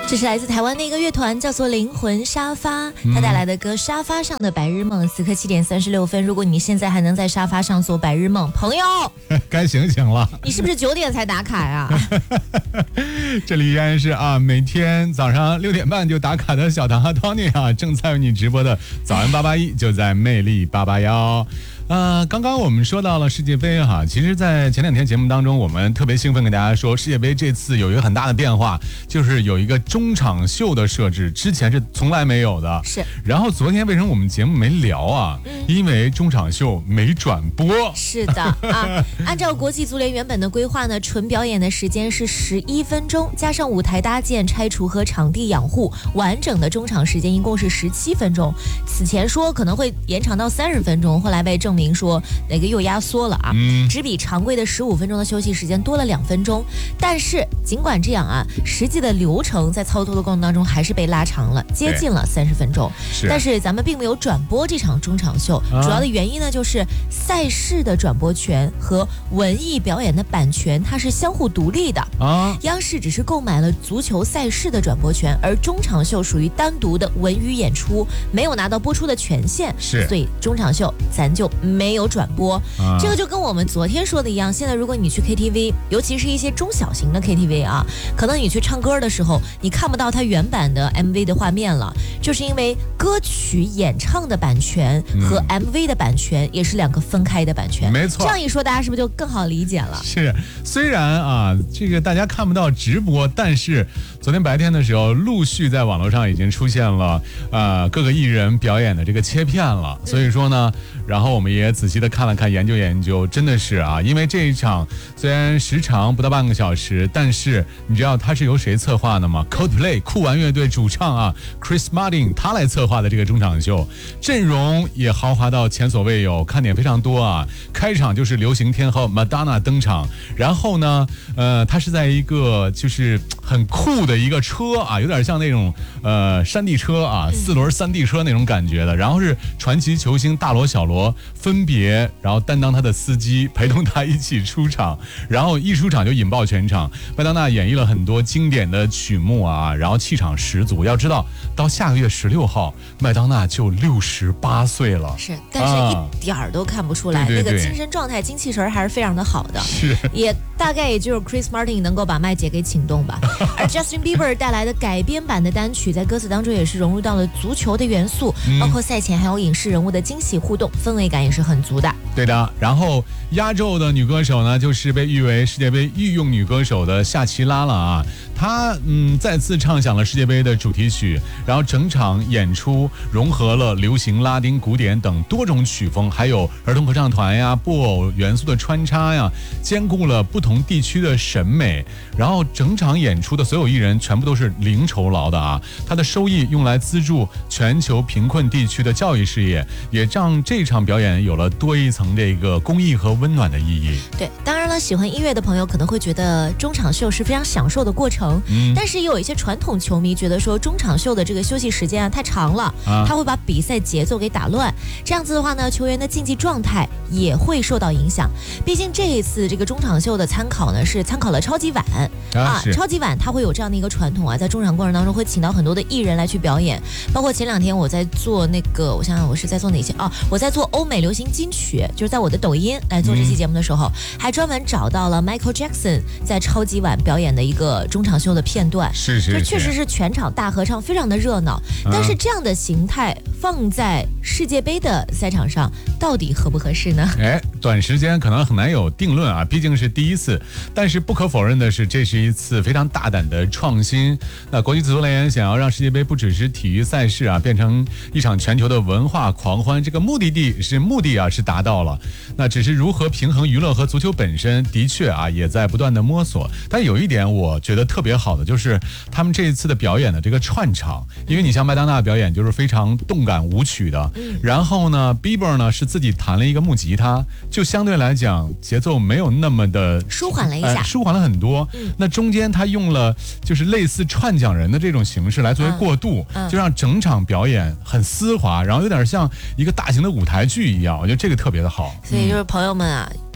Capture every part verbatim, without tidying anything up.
这是来自台湾的一个乐团，叫做灵魂沙发，他带来的歌《沙发上的白日梦》。此刻七点三十六分，如果你现在还能在沙发上做白日梦，朋友， 该醒醒了。 你是不是九点才打卡呀？ 这里依然是啊，每天早上六点半就打卡的小唐和 Tony 啊，正在为你直播的早安八八一，就在魅力八八幺。呃，刚刚我们说到了世界杯哈，其实，在前两天节目当中，我们特别兴奋跟大家说，世界杯这次有一个很大的变化，就是有一个中场秀的设置，之前是从来没有的。 是。 然后昨天为什么我们节目没聊啊？嗯、因为中场秀没转播。 是的啊，按照国际足联原本的规划呢，纯表演的时间是十一分钟，加上舞台搭建、拆除和场地养护，完整的中场时间一共是十七分钟。此前说可能会延长到三十分钟，后来被证明说那个又压缩了啊，嗯、只比常规的十五分钟的休息时间多了两分钟。但是尽管这样啊，实际的流程在操作的过程当中还是被拉长了，接近了三十分钟。是但是咱们并没有转播这场中场秀，啊、主要的原因呢，就是赛事的转播权和文艺表演的版权它是相互独立的啊。央视只是购买了足球赛事的转播权，而中场秀属于单独的文娱演出，没有拿到播出的权限，是，所以中场秀咱就没有转播。啊、这个就跟我们昨天说的一样，现在如果你去 K T V， 尤其是一些中小型的 K T V 啊，可能你去唱歌的时候，你看不到它原版的 M V 的画面了，就是因为歌曲演唱的版权和 M V 的版权也是两个分开的版权。没错，这样一说，大家是不是就更好理解了？ 是，虽然啊，这个大家看不到直播，但是昨天白天的时候，陆续在网络上已经出现了呃各个艺人表演的这个切片了。所以说呢，然后我们也仔细的看了看，研究研究，真的是啊，因为这一场虽然时长不到半个小时，但是你知道它是由谁策划的吗？ Coldplay 酷玩乐队主唱啊 Chris Martin 他来策划的这个中场秀，阵容也豪华到前所未有，看点非常多啊。开场就是流行天后 Madonna 登场，然后呢呃，他是在一个就是很酷的一个车啊，有点像那种呃山地车啊，四轮山地车那种感觉的，然后是传奇球星大罗小罗分别然后担当他的司机，陪同他一起出场，然后一出场就引爆全场。麦当娜演绎了很多经典的曲目啊，然后气场十足。要知道到下个月十六号麦当娜就六十八岁了， 是，但是一点儿都看不出来、啊、对对对，那个精神状态精气神还是非常的好的，是，也大概也就是 Chris Martin 能够把麦姐给请动吧。而 Justin Bieber 带来的改编版的单曲在歌词当中也是融入到了足球的元素、嗯、包括赛前还有影视人物的惊喜互动，氛围感也是很足的。 对的，然后压轴的女歌手呢，就是被誉为世界杯御用女歌手的夏奇拉了啊。她嗯再次唱响了世界杯的主题曲，然后整场演出融合了流行、拉丁、古典等多种曲风，还有儿童合唱团呀、布偶元素的穿插呀，兼顾了不同地区的审美。然后整场演出的所有艺人全部都是零酬劳的啊，她的收益用来资助全球贫困地区的教育事业，也让这场表演有了多一层这个公益和温暖的意义。对， 当然了，喜欢音乐的朋友可能会觉得中场秀是非常享受的过程，嗯，但是也有一些传统球迷觉得说中场秀的这个休息时间啊太长了，啊，他会把比赛节奏给打乱，这样子的话呢，球员的竞技状态也会受到影响。毕竟这一次这个中场秀的参考呢是参考了超级碗啊，啊超级碗它会有这样的一个传统啊，在中场过程当中会请到很多的艺人来去表演，包括前两天我在做那个，我想想我是在做哪些啊？我在做欧美流行金曲，就是在我的抖音来做这期节目的时候，嗯、还专门找到了 Michael Jackson 在超级碗表演的一个中场秀的片段，是是是，这确实是全场大合唱，非常的热闹。嗯、但是这样的形态放在世界杯的赛场上，到底合不合适呢？ 哎，短时间可能很难有定论啊，毕竟是第一次。但是不可否认的是，这是一次非常大胆的创新。那国际足联想要让世界杯不只是体育赛事啊，变成一场全球的文化狂欢，这个目的地是目的啊是达到了。那只是如何平衡娱乐和足球本身，的确啊也在不断的摸索。但有一点我觉得特别好的就是他们这一次的表演的这个串场，因为你像麦当娜表演就是非常动感舞曲的，然后呢 Bieber 呢是自己弹了一个木吉他，就相对来讲节奏没有那么的舒缓了一下， 呃、舒缓了很多。嗯、那中间他用了就是类似串讲人的这种形式来作为过渡，嗯嗯、就让整场表演很丝滑，然后有点像一个大型的舞台剧一样，我觉得这个特别的好。 所以就是朋友们啊。嗯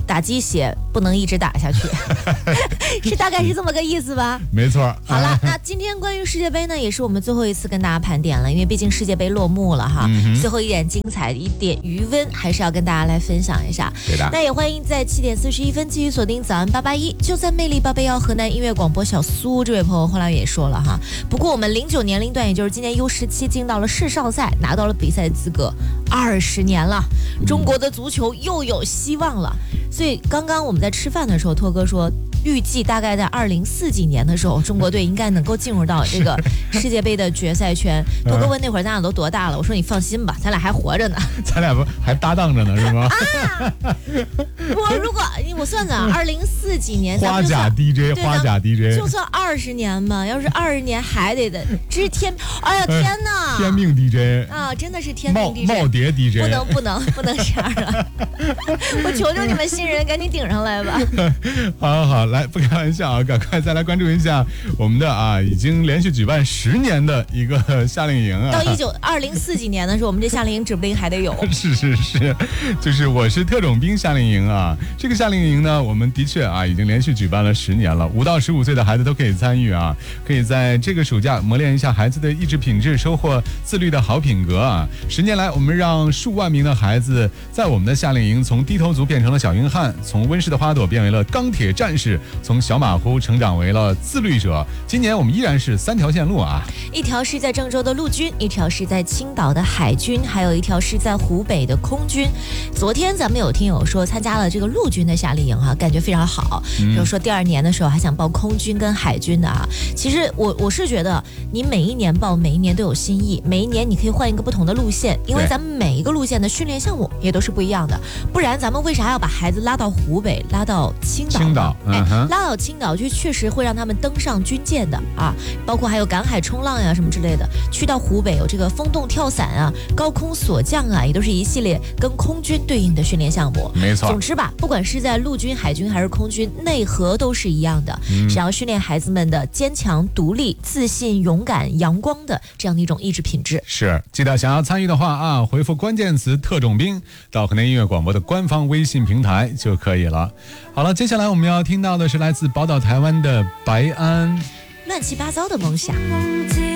打鸡血不能一直打下去，是大概是这么个意思吧？ 没错。 好了，那今天关于世界杯呢，也是我们最后一次跟大家盘点了，因为毕竟世界杯落幕了哈，嗯、最后一点精彩、一点余温，还是要跟大家来分享一下。 对的。 那也欢迎在七点四十一分继续锁定早安八八一，就在魅力八八幺河南音乐广播。小苏这位朋友后来也说了哈，不过我们零九年龄段，也就是今年 U 十七进到了世少赛，拿到了比赛资格，二十年了，中国的足球又有希望了。所以刚刚我们在吃饭的时候，拓哥说，预计大概在二零四几年的时候，中国队应该能够进入到这个世界杯的决赛圈。拓哥问那会儿咱俩都多大了？我说你放心吧，咱俩还活着呢。 咱俩不还搭档着呢是吗？ 啊！我如果我算算，二零四几年， 花甲 D J， 花甲 D J， 就算二十年嘛，要是二十年还得的，这是天，哎呀天哪！ 天命 D J 啊，真的是天命 D J， 耄耋 D J， 不能不能不能这样了。我求求你们新人赶紧顶上来吧。 好好好，来不开玩笑啊，赶快再来关注一下我们的啊，已经连续举办十年的一个夏令营啊。 到一九二零四几年的时候，我们这夏令营指不定还得有。 是是是，就是我是特种兵夏令营啊。这个夏令营呢，我们的确啊已经连续举办了十年了，五到十五岁的孩子都可以参与啊，可以在这个暑假磨练一下孩子的意志品质，收获自律的好品格啊。十年来，我们让数万名的孩子在我们的夏令营从低头族变成了小硬汉，从温室的花朵变为了钢铁战士，从小马虎成长为了自律者。今年我们依然是三条线路啊， 一条是在郑州的陆军，一条是在青岛的海军，还有一条是在湖北的空军。昨天咱们有听友说参加了这个陆军的夏令营啊，感觉非常好。比如说第二年的时候还想报空军跟海军的啊。其实我我是觉得你每一年报，每一年都有新意，每一年你可以换一个不同的路线，因为咱们每一个路线的训练项目也都是不一样的。不然咱们为啥要把孩子拉到湖北，拉到青岛？ 青岛， 嗯、哎，拉到青岛就确实会让他们登上军舰的啊，包括还有赶海冲浪呀什么之类的。去到湖北有这个风洞跳伞啊、高空锁降啊，也都是一系列跟空军对应的训练项目。 没错。 总之吧，不管是在陆军、海军还是空军，内核都是一样的，嗯、是要训练孩子们的坚强、独立、自信、勇敢、阳光的这样的一种意志品质。 是，记得想要参与的话啊，回复关键词特种兵到河南音乐广播的官方微信平台就可以了。好了，接下来我们要听到的是来自宝岛台湾的白安， 乱七八糟的梦想。